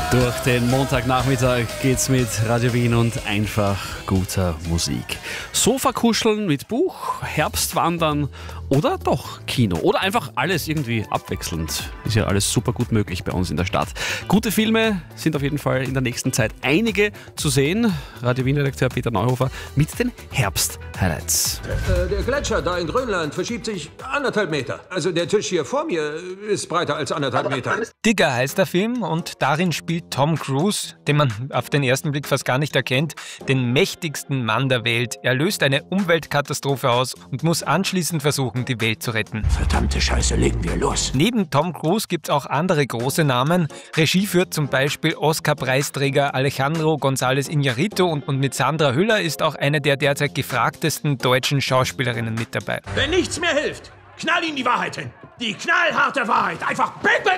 Durch den Montagnachmittag geht's mit Radio Wien und einfach guter Musik. Sofa kuscheln mit Buch, Herbstwandern oder doch Kino. Oder einfach alles irgendwie abwechselnd. Ist ja alles super gut möglich bei uns in der Stadt. Gute Filme sind auf jeden Fall in der nächsten Zeit einige zu sehen. Radio Wien-Redakteur Peter Neuhofer mit den Herbst-Highlights. Der Gletscher da in Grönland verschiebt sich 1,5 Meter. Also der Tisch hier vor mir ist breiter als 1,5 Meter. Digger heißt der Film und darin spielt Tom Cruise, den man auf den ersten Blick fast gar nicht erkennt, den mächtigsten Mann der Welt. Er löst eine Umweltkatastrophe aus und muss anschließend versuchen, die Welt zu retten. Verdammte Scheiße, legen wir los. Neben Tom Cruise gibt es auch andere große Namen. Regie führt zum Beispiel Oscar-Preisträger Alejandro González Iñárritu und mit Sandra Hüller ist auch eine der derzeit gefragtesten deutschen Schauspielerinnen mit dabei. Wenn nichts mehr hilft, knall ihm die Wahrheit hin. Die knallharte Wahrheit. Einfach bang, bang.